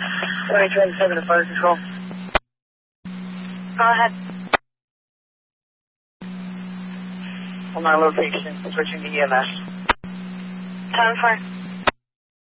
2027 to fire control. Go ahead. On my location, switching to EMS. 10-4.